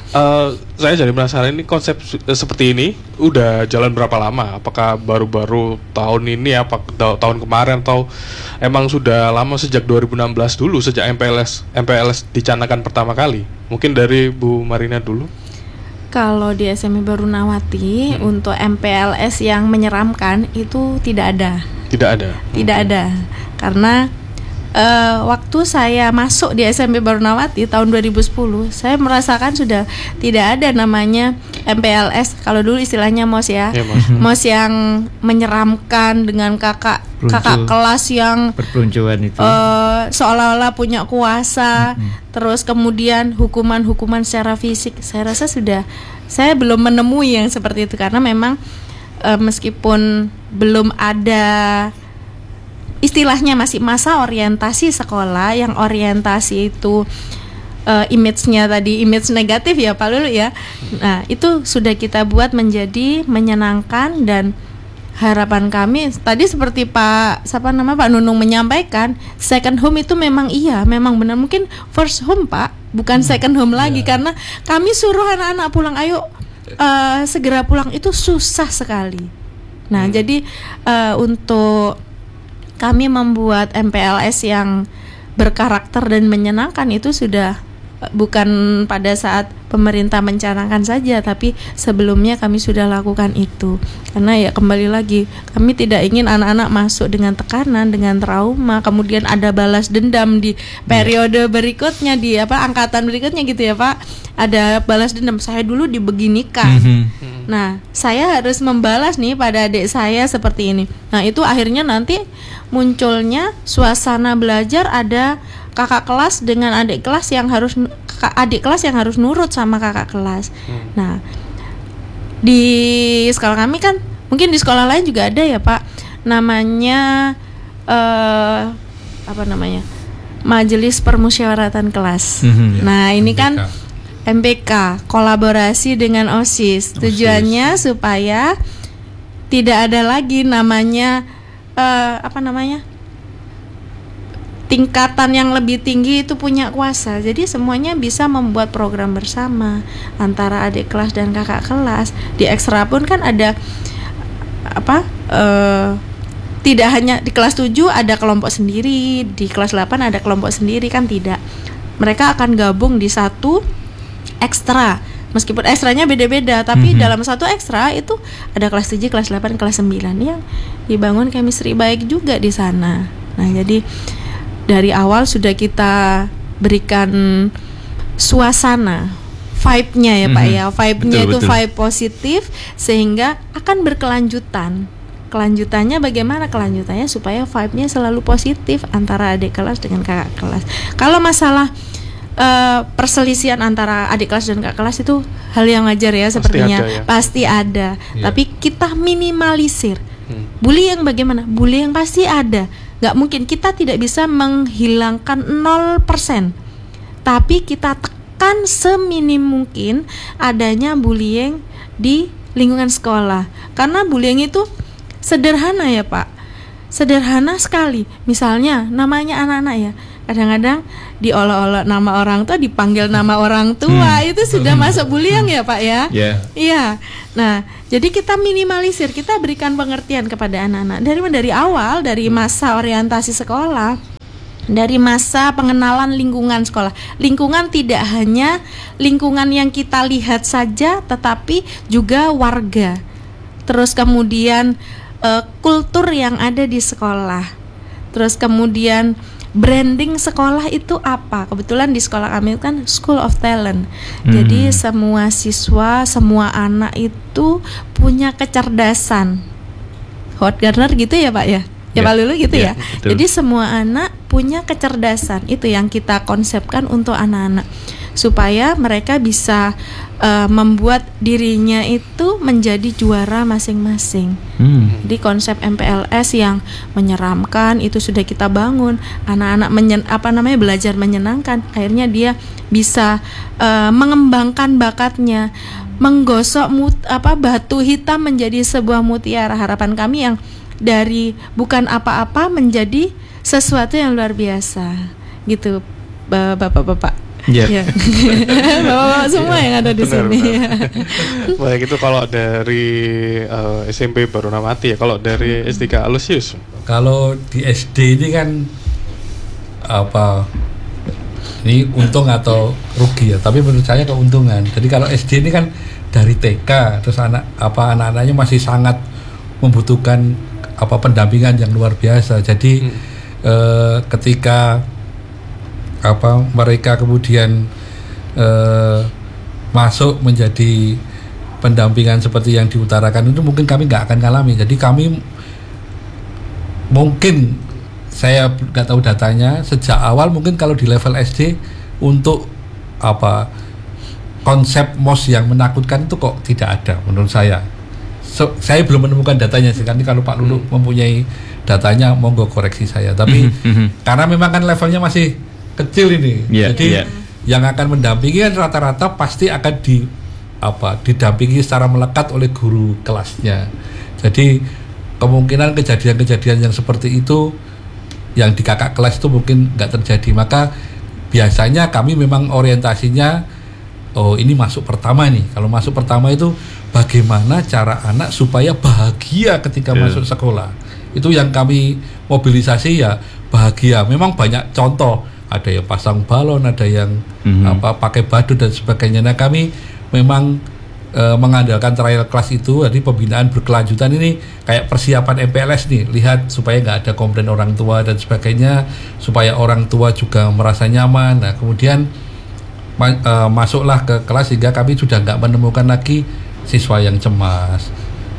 saya jadi penasaran, ini konsep seperti ini udah jalan berapa lama? Apakah baru-baru tahun ini, apa tahun kemarin, atau emang sudah lama sejak 2016 dulu, sejak MPLS dicanangkan pertama kali? Mungkin dari Bu Marina dulu. Kalau di SMP Barunawati untuk MPLS yang menyeramkan itu tidak ada. Tidak ada. Karena waktu saya masuk di SMP Barunawati tahun 2010, saya merasakan sudah tidak ada namanya MPLS. Kalau dulu istilahnya MOS ya. MOS yang menyeramkan dengan kakak kelas yang berpeluncuran itu. Seolah-olah punya kuasa. Terus kemudian hukuman secara fisik. Saya rasa saya belum menemui yang seperti itu, karena memang meskipun belum ada, istilahnya masih masa orientasi sekolah, yang orientasi itu image-nya tadi image negatif ya Pak Lulu ya. Nah, itu sudah kita buat menjadi menyenangkan, dan harapan kami tadi seperti Pak Nunung menyampaikan, second home itu memang benar, mungkin first home Pak, bukan second home lagi, karena kami suruh anak-anak pulang, ayo segera pulang, itu susah sekali. Nah, jadi untuk kami membuat MPLS yang berkarakter dan menyenangkan itu sudah bukan pada saat pemerintah mencanangkan saja, tapi sebelumnya kami sudah lakukan itu. Karena ya kembali lagi, kami tidak ingin anak-anak masuk dengan tekanan, dengan trauma, kemudian ada balas dendam di periode berikutnya, di angkatan berikutnya gitu ya Pak. Ada balas dendam, saya dulu dibeginikan. Nah, saya harus membalas nih pada adik saya seperti ini. Nah, itu akhirnya nanti munculnya suasana belajar, ada kakak kelas dengan adik kelas yang harus nurut sama kakak kelas. Nah, di sekolah kami kan, mungkin di sekolah lain juga ada ya Pak, namanya Majelis Permusyawaratan Kelas. Nah, ini kan MPK, kolaborasi dengan OSIS. Tujuannya supaya tidak ada lagi namanya tingkatan yang lebih tinggi itu punya kuasa. Jadi semuanya bisa membuat program bersama antara adik kelas dan kakak kelas. Di ekstra pun kan ada tidak hanya di kelas 7 ada kelompok sendiri, di kelas 8 ada kelompok sendiri, kan tidak. Mereka akan gabung di satu ekstra. Meskipun ekstranya beda-beda, tapi dalam satu ekstra itu ada kelas 7, kelas 8, kelas 9 yang dibangun chemistry baik juga di sana. Nah, jadi dari awal sudah kita berikan suasana, vibe-nya ya Pak ya. Vibe-nya itu vibe positif sehingga akan berkelanjutan. Kelanjutannya bagaimana? Kelanjutannya supaya vibe-nya selalu positif antara adik kelas dengan kakak kelas. Kalau masalah perselisihan antara adik kelas dan kakak kelas itu hal yang wajar ya, sepertinya pasti ada. Tapi kita minimalisir. Bullying bagaimana? Bullying pasti ada. Gak mungkin, kita tidak bisa menghilangkan 0%. Tapi kita menekan seminim mungkin adanya bullying di lingkungan sekolah. Karena bullying itu sederhana ya Pak, sederhana sekali. Misalnya namanya anak-anak ya, kadang-kadang diolok-olok nama orang tua, dipanggil nama orang tua, itu sudah masuk bullying ya Pak ya. Iya. Nah, jadi kita minimalisir, kita berikan pengertian kepada anak-anak dari awal, dari masa orientasi sekolah, dari masa pengenalan lingkungan sekolah. Lingkungan tidak hanya lingkungan yang kita lihat saja, tetapi juga warga. Terus kemudian kultur yang ada di sekolah. Terus kemudian branding sekolah itu apa? Kebetulan di sekolah kami kan School of Talent. Jadi semua siswa, semua anak itu punya kecerdasan. Howard Gardner gitu ya Pak ya? Ya Pak Lulu gitu ya. Jadi semua anak punya kecerdasan. Itu yang kita konsepkan untuk anak-anak, supaya mereka bisa membuat dirinya itu menjadi juara masing-masing. Di konsep MPLS yang menyeramkan itu sudah kita bangun. Anak-anak belajar menyenangkan. Akhirnya dia bisa mengembangkan bakatnya, menggosok batu hitam menjadi sebuah mutiara. Harapan kami yang dari bukan apa-apa menjadi sesuatu yang luar biasa. Gitu, Bapak-bapak. Yeah. Bapak semua yang ada di sini. Baik, itu kalau dari SMP Baruna Mati ya. Kalau dari SDK Alusius? Kalau di SD ini kan ini untung atau rugi ya? Tapi menurut saya keuntungan. Jadi kalau SD ini kan dari TK, terus anak-anaknya masih sangat membutuhkan pendampingan yang luar biasa. Jadi ketika mereka kemudian masuk menjadi pendampingan seperti yang diutarakan itu, mungkin kami nggak akan ngalami. Jadi kami mungkin, saya nggak tahu datanya, sejak awal mungkin kalau di level SD untuk konsep MOS yang menakutkan itu kok tidak ada menurut saya. Saya belum menemukan datanya sih. Nanti kalau Pak Lulu mempunyai datanya, monggo koreksi saya. Tapi karena memang kan levelnya masih kecil ini, jadi yang akan mendampingi kan rata-rata pasti akan didampingi secara melekat oleh guru kelasnya. Jadi kemungkinan kejadian-kejadian yang seperti itu yang di kakak kelas itu mungkin nggak terjadi. Maka biasanya kami memang orientasinya, ini masuk pertama nih. Kalau masuk pertama itu bagaimana cara anak supaya bahagia ketika masuk sekolah. Itu yang kami mobilisasi ya, bahagia. Memang banyak contoh, ada yang pasang balon, ada yang pakai badut dan sebagainya. Nah, kami memang mengandalkan trial class itu. Jadi pembinaan berkelanjutan ini kayak persiapan MPLS nih, lihat supaya nggak ada komplain orang tua dan sebagainya, supaya orang tua juga merasa nyaman. Nah, kemudian masuklah ke kelas sehingga kami sudah nggak menemukan lagi siswa yang cemas,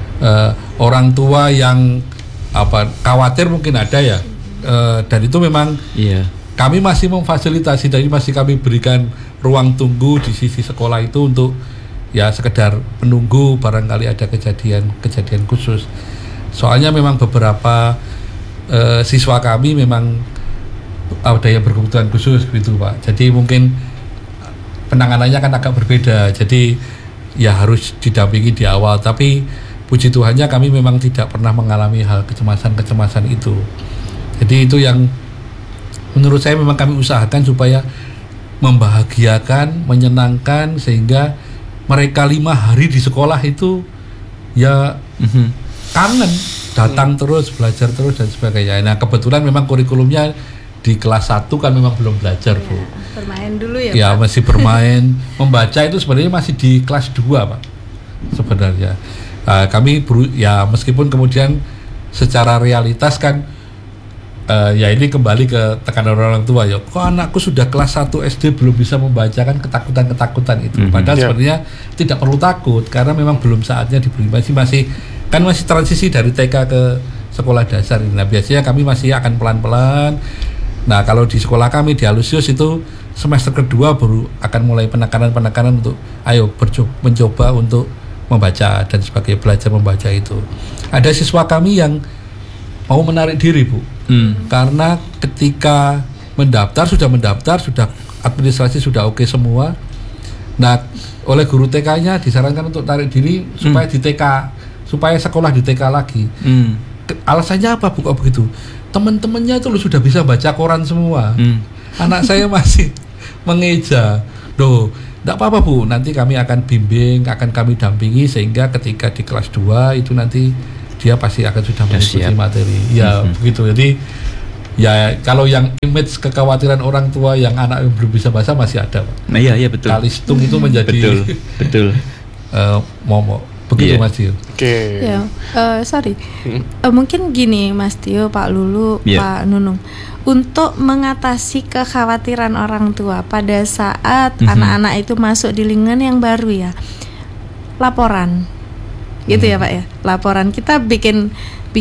orang tua yang khawatir mungkin ada ya, dan itu memang kami masih memfasilitasi, jadi masih kami berikan ruang tunggu di sisi sekolah itu untuk ya sekedar menunggu barangkali ada kejadian khusus. Soalnya memang beberapa siswa kami memang ada yang berkebutuhan khusus gitu Pak. Jadi mungkin penanganannya kan agak berbeda. Jadi ya harus didampingi di awal. Tapi puji Tuhannya kami memang tidak pernah mengalami hal kecemasan itu. Jadi itu yang menurut saya memang kami usahakan supaya membahagiakan, menyenangkan, sehingga mereka 5 hari di sekolah itu ya kangen, datang terus, belajar terus dan sebagainya. Nah, kebetulan memang kurikulumnya di kelas 1 kan memang belum belajar, Bu. Bermain dulu ya, ya Pak? Masih bermain. Membaca itu sebenarnya masih di kelas 2, Pak, sebenarnya. Kami meskipun kemudian secara realitas kan ya ini kembali ke tekanan orang tua ya, kok anakku sudah kelas 1 SD belum bisa membacakan, ketakutan itu. Padahal sebenarnya tidak perlu takut, karena memang belum saatnya diberi, masih transisi dari TK ke sekolah dasar. Nah, biasanya kami masih akan pelan-pelan. Nah, kalau di sekolah kami di Alusius itu semester kedua baru akan mulai penekanan untuk mencoba untuk membaca dan sebagai belajar membaca itu. Ada siswa kami yang mau menarik diri, Bu. Karena ketika sudah administrasi sudah oke semua, Nah, oleh guru TK-nya disarankan untuk tarik diri supaya di TK, supaya sekolah di TK lagi. Alasannya apa Bu kok begitu? Teman-temannya itu sudah bisa baca koran semua. Anak saya masih mengeja. Loh, enggak apa-apa Bu, nanti kami akan bimbing, akan kami dampingi sehingga ketika di kelas 2 itu nanti dia pasti akan sudah mengikuti materi. Ya, begitu. Jadi ya kalau yang image kekhawatiran orang tua yang anak yang belum bisa bahasa masih ada, Pak. Nah, iya betul. Kalistung itu menjadi betul. momok. Begitu Mas Tio. Oke. Ya, sorry. Mungkin gini Mas Tio, Pak Lulu, Pak Nunung. Untuk mengatasi kekhawatiran orang tua pada saat anak-anak itu masuk di lingkungan yang baru ya, laporan, gitu ya Pak ya. Laporan kita bikin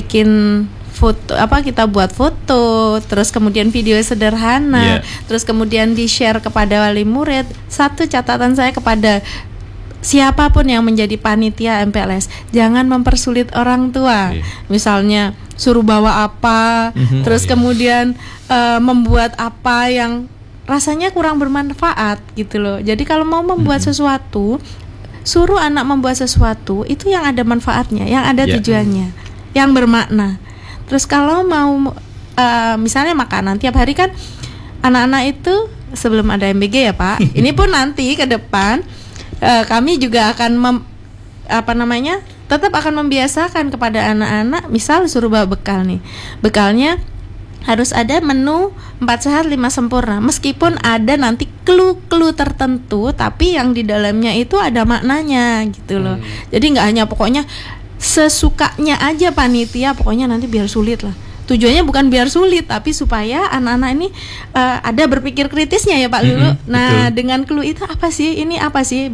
foto, kita buat foto, terus kemudian video sederhana, terus kemudian di-share kepada wali murid. Satu catatan saya kepada siapapun yang menjadi panitia MPLS, jangan mempersulit orang tua. Misalnya suruh bawa apa, terus kemudian membuat apa yang rasanya kurang bermanfaat gitu loh. Jadi kalau mau membuat sesuatu, suruh anak membuat sesuatu itu yang ada manfaatnya, yang ada tujuannya, yang bermakna. Terus kalau mau misalnya makanan tiap hari kan anak-anak itu sebelum ada MBG ya Pak. Ini pun nanti ke depan kami juga akan tetap akan membiasakan kepada anak-anak, misal suruh bawa bekal nih. Bekalnya harus ada menu 4 sehat 5 sempurna. Meskipun ada nanti clue-clue tertentu, tapi yang di dalamnya itu ada maknanya gitu loh. Jadi nggak hanya pokoknya sesukanya aja panitia, pokoknya nanti biar sulit lah. Tujuannya bukan biar sulit, tapi supaya anak-anak ini ada berpikir kritisnya ya Pak Lulu. Nah, dengan clue itu apa sih? Ini apa sih?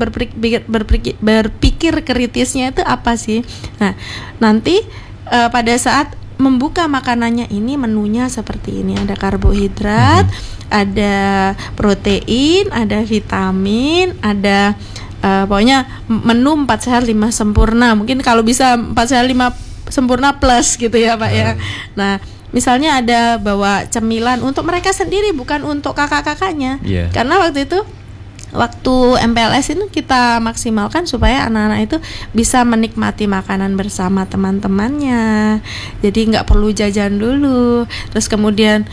Berpikir kritisnya itu apa sih? Nah, nanti pada saat membuka makanannya ini menunya seperti ini. Ada karbohidrat, ada protein, ada vitamin, ada pokoknya menu 4 sehat 5 sempurna. Mungkin kalau bisa 4 sehat 5 sempurna plus gitu ya Pak ya. Nah, misalnya ada bawa cemilan untuk mereka sendiri, bukan untuk kakak-kakaknya. Karena waktu MPLS itu kita maksimalkan supaya anak-anak itu bisa menikmati makanan bersama teman-temannya. Jadi nggak perlu jajan dulu. Terus kemudian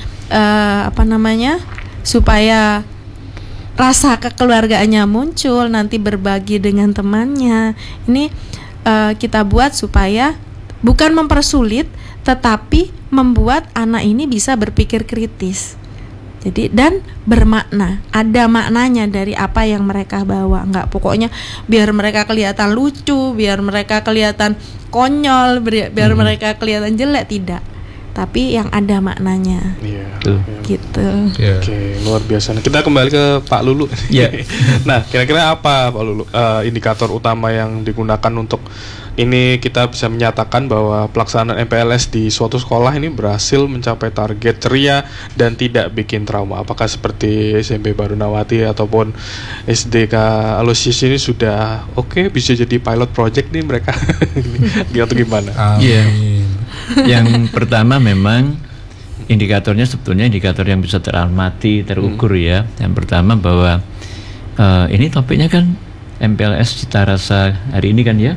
supaya rasa kekeluargaannya muncul, nanti berbagi dengan temannya. Ini kita buat supaya bukan mempersulit, tetapi membuat anak ini bisa berpikir kritis. Jadi dan bermakna, ada maknanya dari apa yang mereka bawa. Enggak pokoknya biar mereka kelihatan lucu, biar mereka kelihatan konyol, biar mereka kelihatan jelek, tidak. Tapi yang ada maknanya. Gitu. Oke, luar biasa. Nah, kita kembali ke Pak Lulu. Nah, kira-kira apa Pak Lulu indikator utama yang digunakan untuk ini kita bisa menyatakan bahwa pelaksanaan MPLS di suatu sekolah ini berhasil mencapai target ceria dan tidak bikin trauma? Apakah seperti SMP Barunawati ataupun SDK Aloysius ini sudah bisa jadi pilot project nih mereka? Atau gimana? Yang pertama memang indikatornya sebetulnya indikator yang bisa teramati, terukur ya. Yang pertama bahwa ini topiknya kan MPLS cita rasa hari ini kan ya.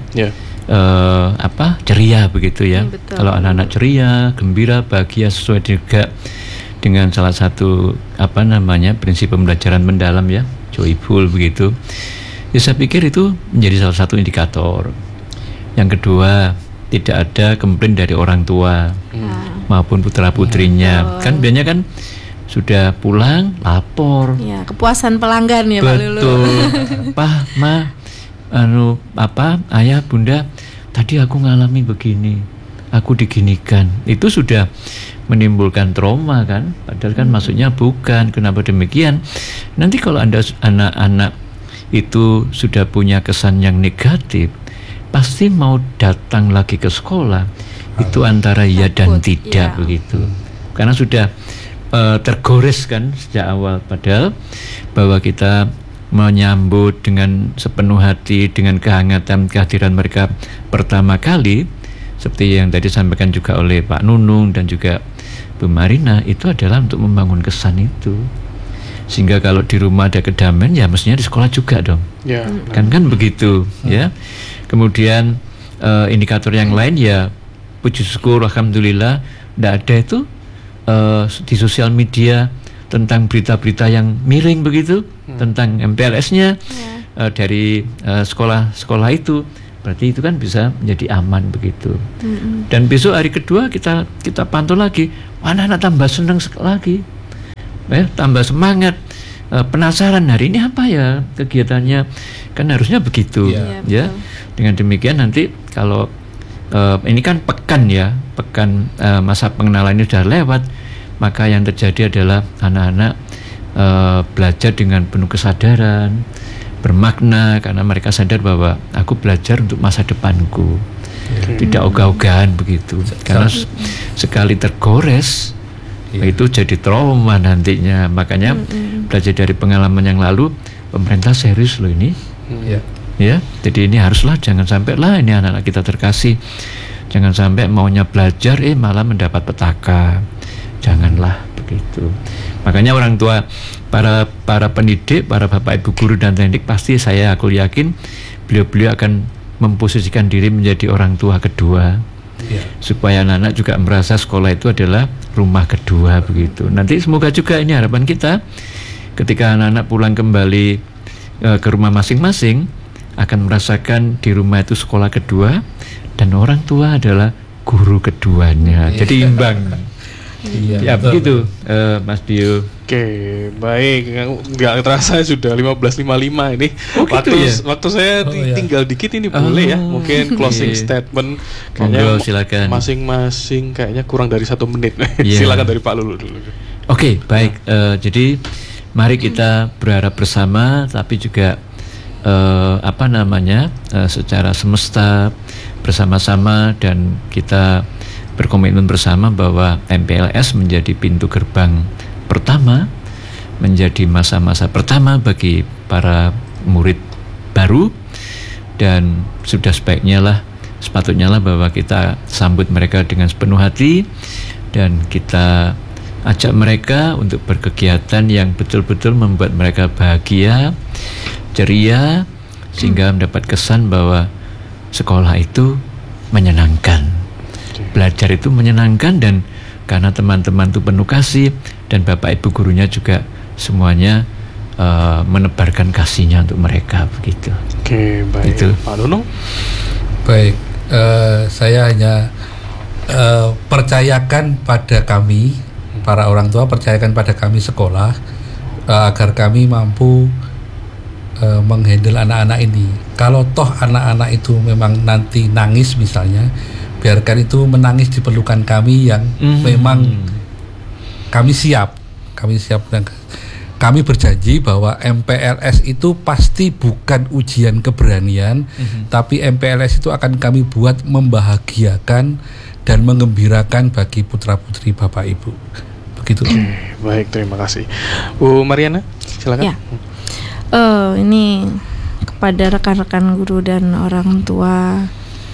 Ceria begitu ya. Kalau anak-anak ceria, gembira, bahagia sesuai juga dengan salah satu prinsip pembelajaran mendalam ya, joyful begitu. Ya saya pikir itu menjadi salah satu indikator. Yang kedua, tidak ada komplain dari orang tua maupun putra-putrinya. Kan biasanya kan sudah pulang lapor. Ya, kepuasan pelanggan ya Pak Lulu. Betul. Pak, Ma, ayah, bunda, tadi aku ngalami begini, aku diginikan. Itu sudah menimbulkan trauma kan, padahal kan maksudnya bukan. Kenapa demikian? Nanti kalau anak-anak itu sudah punya kesan yang negatif, pasti mau datang lagi ke sekolah itu antara ya dan tidak begitu, karena sudah tergores kan sejak awal. Padahal bahwa kita menyambut dengan sepenuh hati, dengan kehangatan kehadiran mereka pertama kali, seperti yang tadi disampaikan juga oleh Pak Nunung dan juga Bu Marina, itu adalah untuk membangun kesan itu. Sehingga kalau di rumah ada kedamaian, ya mestinya di sekolah juga dong. Ya. Kan begitu, ya. Kemudian indikator yang lain ya, puji syukur alhamdulillah tidak ada itu di sosial media tentang berita-berita yang miring begitu tentang MPLS-nya dari sekolah-sekolah itu. Berarti itu kan bisa menjadi aman begitu. Dan besok hari kedua kita pantau lagi, anak-anak tambah senang lagi, tambah semangat, penasaran hari ini apa ya kegiatannya, kan harusnya begitu, ya. Dengan demikian nanti kalau ini kan pekan masa pengenalan ini sudah lewat, maka yang terjadi adalah anak-anak belajar dengan penuh kesadaran, bermakna, karena mereka sadar bahwa aku belajar untuk masa depanku, tidak ogah-ogahan begitu. Karena sekali tergores itu jadi trauma nantinya. Makanya belajar dari pengalaman yang lalu, pemerintah serius loh ini. Ya, jadi ini haruslah, jangan sampai lah ini anak-anak kita terkasih, jangan sampai maunya belajar malah mendapat petaka. Janganlah begitu. Makanya orang tua, para pendidik, para bapak ibu guru dan teknik, pasti aku yakin beliau akan memposisikan diri menjadi orang tua kedua, supaya anak-anak juga merasa sekolah itu adalah rumah kedua begitu. Nanti semoga juga ini harapan kita, ketika anak-anak pulang kembali ke rumah masing-masing, akan merasakan di rumah itu sekolah kedua dan orang tua adalah guru keduanya. Jadi imbang. Ya begitu, Mas Dio. Oke, baik. Nggak terasa sudah 15.55 ini. Waktu saya tinggal dikit ini, boleh ya? Mungkin closing statement. Kayaknya silakan. Masing-masing kayaknya kurang dari 1 menit. Silakan dari Pak Lulu dulu. Oke, baik. Jadi mari kita berharap bersama, tapi juga secara semesta bersama-sama, dan kita berkomitmen bersama bahwa MPLS menjadi pintu gerbang pertama, menjadi masa-masa pertama bagi para murid baru, dan sudah sepatutnya lah bahwa kita sambut mereka dengan sepenuh hati, dan kita ajak mereka untuk berkegiatan yang betul-betul membuat mereka bahagia, ceria, sehingga mendapat kesan bahwa sekolah itu menyenangkan. Belajar itu menyenangkan, dan karena teman-teman itu penuh kasih, dan bapak ibu gurunya juga semuanya menebarkan kasihnya untuk mereka begitu. Oke, baik. Itu. Pak Nunung. Baik, saya hanya percayakan pada kami, para orang tua, percayakan pada kami sekolah, agar kami mampu menghandle anak-anak ini. Kalau toh anak-anak itu memang nanti nangis misalnya, biarkan itu menangis di pelukan kami yang memang kami siap. Dan kami berjanji bahwa MPLS itu pasti bukan ujian keberanian, tapi MPLS itu akan kami buat membahagiakan dan menggembirakan bagi putra-putri Bapak Ibu. Begitu. Baik, terima kasih. Bu Mariana, silakan. Ya. Ini kepada rekan-rekan guru dan orang tua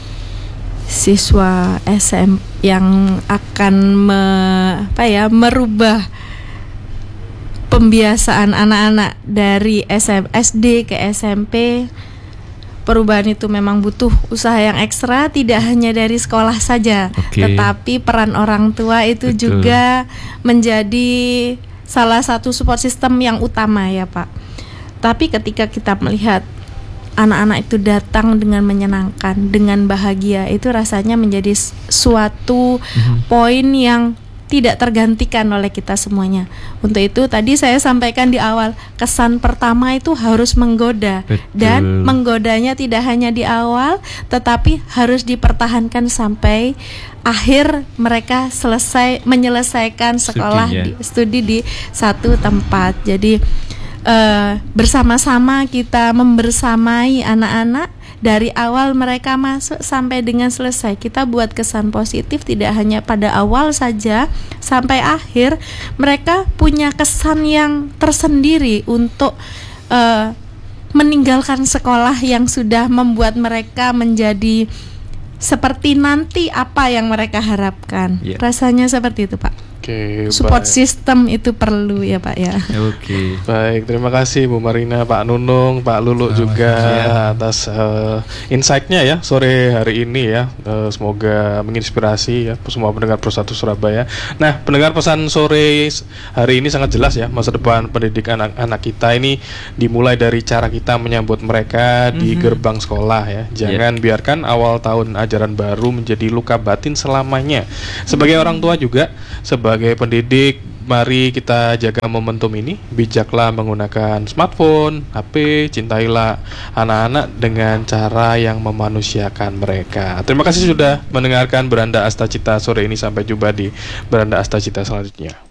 siswa SM yang akan merubah pembiasaan anak-anak dari SD ke SMP. Perubahan itu memang butuh usaha yang ekstra, tidak hanya dari sekolah saja, tetapi peran orang tua itu juga menjadi salah satu support system yang utama ya Pak. Tapi ketika kita melihat anak-anak itu datang dengan menyenangkan, dengan bahagia, itu rasanya menjadi suatu poin yang tidak tergantikan oleh kita semuanya. Untuk itu tadi saya sampaikan di awal, kesan pertama itu harus menggoda. Betul. Dan menggodanya tidak hanya di awal, tetapi harus dipertahankan sampai akhir mereka menyelesaikan sekolah studi di satu tempat. Jadi bersama-sama kita membersamai anak-anak dari awal mereka masuk sampai dengan selesai. Kita buat kesan positif, tidak hanya pada awal saja, sampai akhir mereka punya kesan yang tersendiri untuk meninggalkan sekolah yang sudah membuat mereka menjadi seperti nanti apa yang mereka harapkan. Rasanya seperti itu Pak. Oke, Support baik. system itu perlu ya Pak ya. Oke. Baik, terima kasih Bu Marina, Pak Nunung, Pak Lulu juga atas insight-nya ya sore hari ini ya. Semoga menginspirasi ya semua pendengar Pro1 Surabaya. Nah, pendengar pesan sore hari ini sangat jelas ya, masa depan pendidik anak-anak kita ini dimulai dari cara kita menyambut mereka di gerbang sekolah ya. Jangan biarkan awal tahun ajaran baru menjadi luka batin selamanya. Sebagai orang tua juga, sebagai pendidik, mari kita jaga momentum ini. Bijaklah menggunakan smartphone, HP, cintailah anak-anak dengan cara yang memanusiakan mereka. Terima kasih sudah mendengarkan Beranda Astacita sore ini. Sampai jumpa di Beranda Astacita selanjutnya.